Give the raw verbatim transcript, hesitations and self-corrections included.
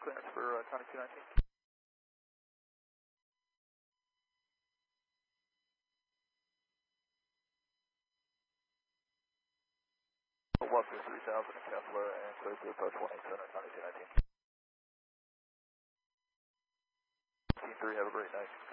clearance for uh, Connie two nineteen. Welcome three thousand in Kessler and clear to approach one eight center, Connie two nineteen. Team three, have a great night.